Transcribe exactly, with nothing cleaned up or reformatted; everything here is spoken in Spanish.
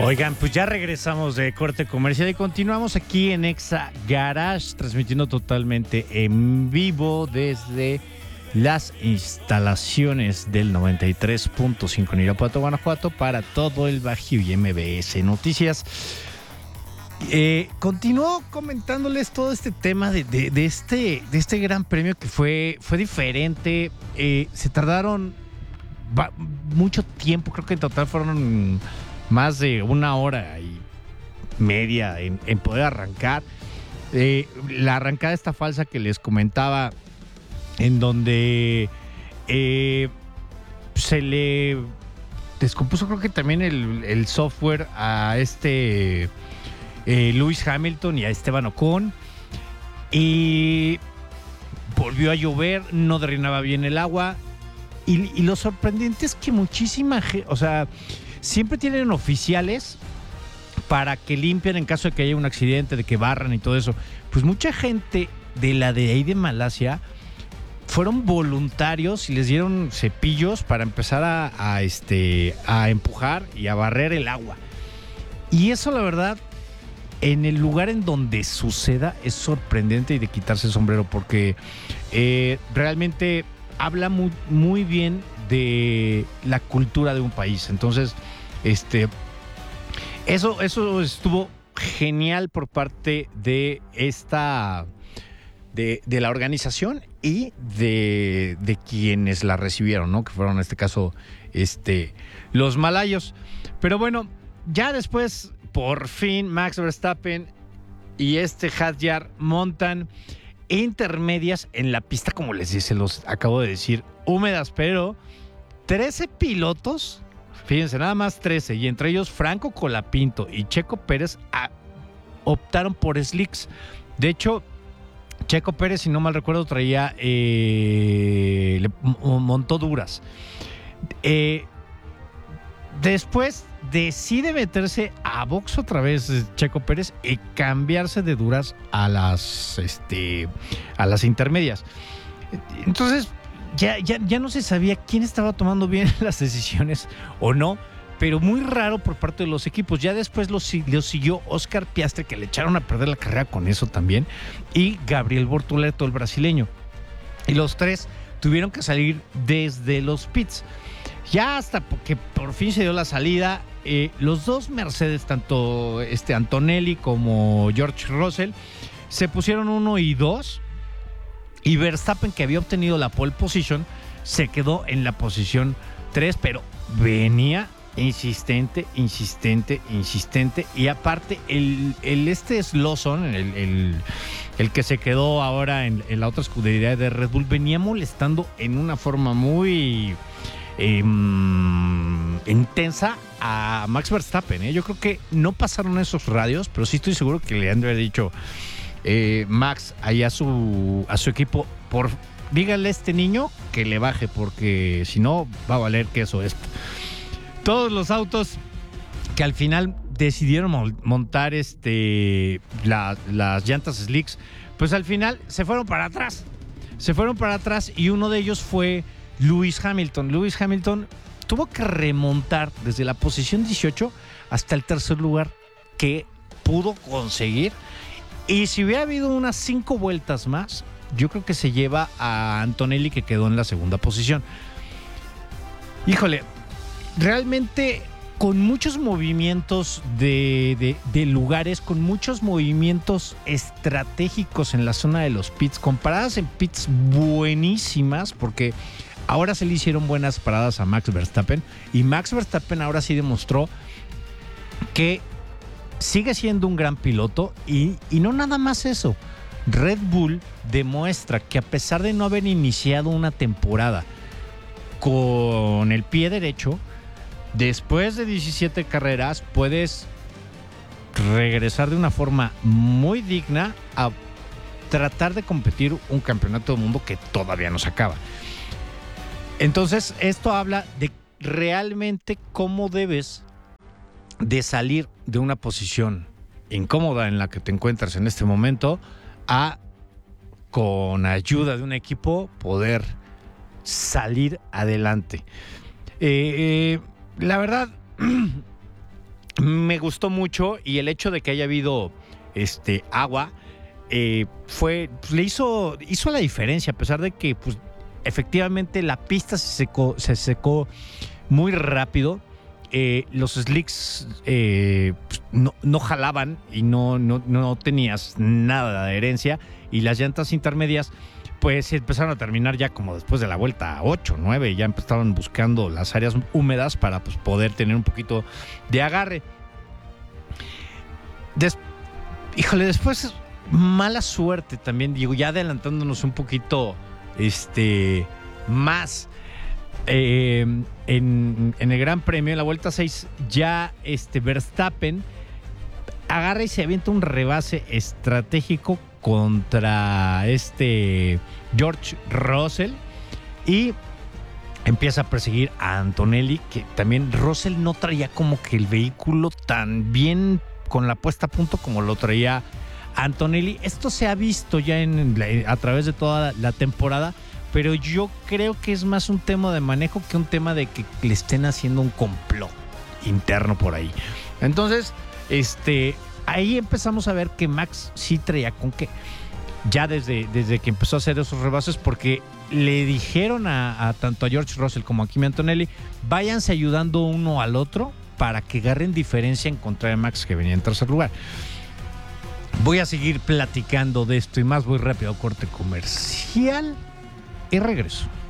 Oigan, pues ya regresamos de corte comercial y continuamos aquí en Exa Garage, transmitiendo totalmente en vivo desde las instalaciones del noventa y tres punto cinco en Irapuato, Guanajuato, para todo el Bajío y M B S Noticias. Eh, continúo comentándoles todo este tema de, de, de, este, de este gran premio que fue, fue diferente. Eh, se tardaron va, mucho tiempo, creo que en total fueron más de una hora y media en, en poder arrancar. Eh, la arrancada esta falsa que les comentaba, en donde eh, se le descompuso creo que también el, el software a este eh, Lewis Hamilton y a Esteban Ocon, y volvió a llover, no drenaba bien el agua, y, y lo sorprendente es que muchísima gente, o sea, siempre tienen oficiales para que limpien en caso de que haya un accidente, de que barran y todo eso. Pues mucha gente de la de ahí de Malasia fueron voluntarios y les dieron cepillos para empezar a, a, este, a empujar y a barrer el agua. Y eso, la verdad, en el lugar en donde suceda es sorprendente y de quitarse el sombrero, porque eh, realmente habla muy, muy bien de la cultura de un país. Entonces, este, eso, eso estuvo genial por parte de esta, de, de la organización y de, de quienes la recibieron, ¿no? Que fueron en este caso, este, los malayos. Pero bueno, ya después, por fin, Max Verstappen y este Hadjar montan intermedias en la pista, como les dice, los acabo de decir, húmedas, pero trece pilotos, fíjense, nada más trece, y entre ellos Franco Colapinto y Checo Pérez a, optaron por slicks. De hecho, Checo Pérez, si no mal recuerdo, traía, eh, le montó duras. Eh, después decide meterse a box otra vez Checo Pérez y cambiarse de duras a las, este, a las intermedias. Entonces, Ya, ya, ya no se sabía quién estaba tomando bien las decisiones o no, pero muy raro por parte de los equipos. Ya después lo, lo siguió Oscar Piastri, que le echaron a perder la carrera con eso también, y Gabriel Bortoleto, el brasileño. Y los tres tuvieron que salir desde los pits. Ya hasta que por fin se dio la salida, eh, los dos Mercedes, tanto este Antonelli como George Russell, se pusieron uno y dos. Y Verstappen, que había obtenido la pole position, se quedó en la posición tres, pero venía insistente, insistente, insistente. Y aparte, el, el este es Lawson, el, el, el que se quedó ahora en, en la otra escudería de Red Bull, venía molestando en una forma muy eh, intensa a Max Verstappen. ¿eh? Yo creo que no pasaron esos radios, pero sí estoy seguro que le han de haber dicho... Eh, Max, ahí a su, a su equipo, por díganle a este niño que le baje, porque si no va a valer queso esto. Todos los autos que al final decidieron montar este, la, las llantas slicks, pues al final se fueron para atrás. Se fueron para atrás y uno de ellos fue Lewis Hamilton. Lewis Hamilton tuvo que remontar desde la posición dieciocho hasta el tercer lugar que pudo conseguir. Y si hubiera habido unas cinco vueltas más, yo creo que se lleva a Antonelli, que quedó en la segunda posición. Híjole, realmente con muchos movimientos de, de, de lugares, con muchos movimientos estratégicos en la zona de los pits, con paradas en pits buenísimas, porque ahora se le hicieron buenas paradas a Max Verstappen, y Max Verstappen ahora sí demostró que sigue siendo un gran piloto, y, y no nada más eso. Red Bull demuestra que a pesar de no haber iniciado una temporada con el pie derecho, después de diecisiete carreras puedes regresar de una forma muy digna a tratar de competir un campeonato del mundo que todavía no se acaba. Entonces, esto habla de realmente cómo debes de salir de una posición incómoda en la que te encuentras en este momento a, con ayuda de un equipo, poder salir adelante. Eh, eh, la verdad, me gustó mucho y el hecho de que haya habido este, agua eh, fue, pues, le hizo, hizo la diferencia, a pesar de que pues, efectivamente la pista se secó, se secó muy rápido. Eh, los slicks eh, pues, no, no jalaban y no, no, no tenías nada de adherencia, y las llantas intermedias pues empezaron a terminar ya como después de la vuelta ocho, nueve, ya empezaron buscando las áreas húmedas para pues, poder tener un poquito de agarre. Des- Híjole, después mala suerte también, digo, ya adelantándonos un poquito este, más. Eh, en, en el Gran Premio, en la vuelta seis, ya este Verstappen agarra y se avienta un rebase estratégico contra este George Russell y empieza a perseguir a Antonelli, que también Russell no traía como que el vehículo tan bien con la puesta a punto como lo traía Antonelli. Esto se ha visto ya en, a través de toda la temporada, pero yo creo que es más un tema de manejo que un tema de que le estén haciendo un complot interno por ahí. Entonces, este, ahí empezamos a ver que Max sí traía con qué. Ya desde, desde que empezó a hacer esos rebases, porque le dijeron a, a tanto a George Russell como a Kimi Antonelli, váyanse ayudando uno al otro para que agarren diferencia en contra de Max, que venía en tercer lugar. Voy a seguir platicando de esto y más, voy rápido a corte comercial y regreso.